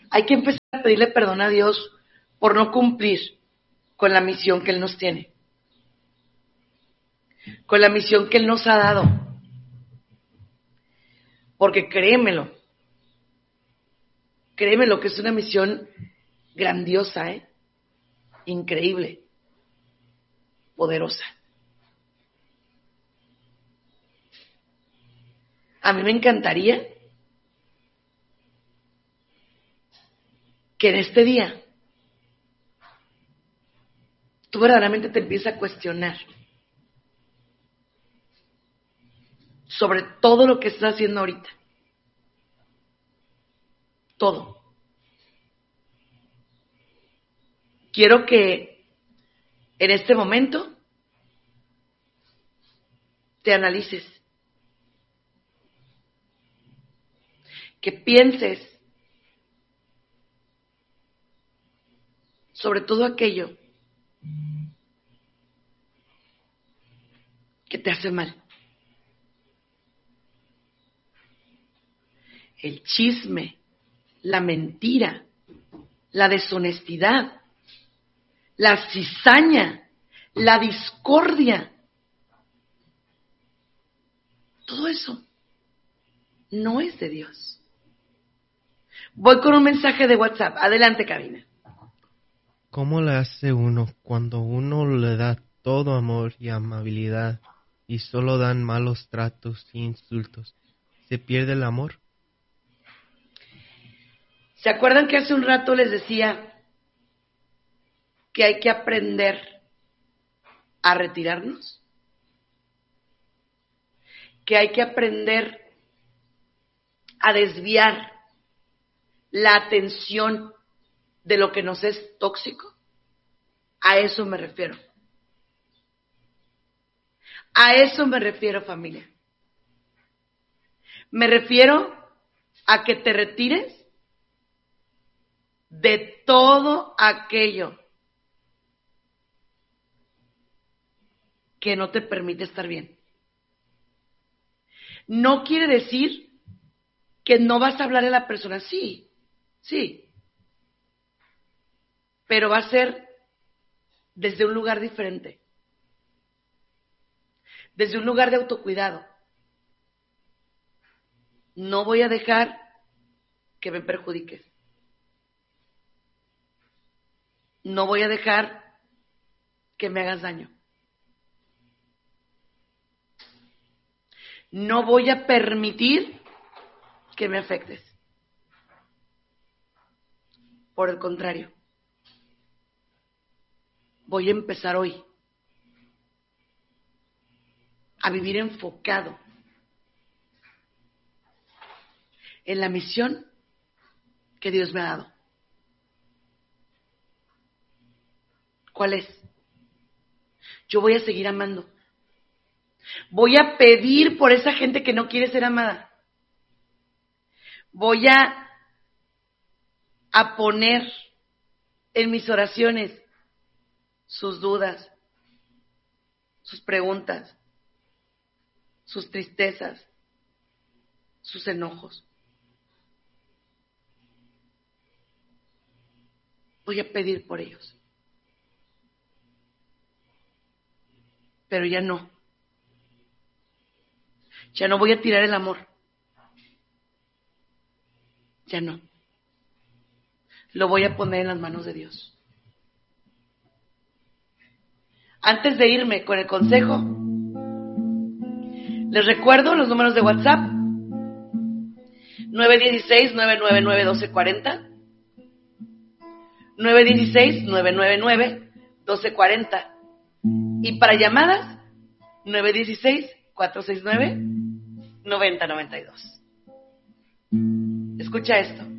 Hay que empezar a pedirle perdón a Dios por no cumplir con la misión que Él nos tiene, con la misión que Él nos ha dado. Porque créemelo que es una misión grandiosa, increíble, poderosa. A mí me encantaría que en este día tú verdaderamente te empieces a cuestionar sobre todo lo que estás haciendo ahorita. Todo. Quiero que en este momento te analices, que pienses sobre todo aquello que te hace mal. El chisme, la mentira, la deshonestidad, la cizaña, la discordia. Todo eso no es de Dios. Voy con un mensaje de WhatsApp. Adelante, cabina. ¿Cómo le hace uno cuando uno le da todo amor y amabilidad y solo dan malos tratos y insultos? ¿Se pierde el amor? ¿Se acuerdan que hace un rato les decía que hay que aprender a retirarnos? Que hay que aprender a desviar la atención de lo que nos es tóxico. A eso me refiero. A eso me refiero, familia. Me refiero a que te retires de todo aquello que no te permite estar bien. No quiere decir que no vas a hablar a la persona. Sí, pero va a ser desde un lugar diferente, desde un lugar de autocuidado. No voy a dejar que me perjudiques. No voy a dejar que me hagas daño. No voy a permitir que me afectes. Por el contrario, voy a empezar hoy a vivir enfocado en la misión que Dios me ha dado. ¿Cuál es? Yo voy a seguir amando. Voy a pedir por esa gente que no quiere ser amada. Voy a poner en mis oraciones sus dudas, sus preguntas, sus tristezas, sus enojos. Voy a pedir por ellos. Pero ya no voy a tirar el amor. Ya no. Lo voy a poner en las manos de Dios. Antes de irme con el consejo, les recuerdo los números de WhatsApp: 916-999-1240, 916-999-1240, y para llamadas 916-469-9092. Escucha esto.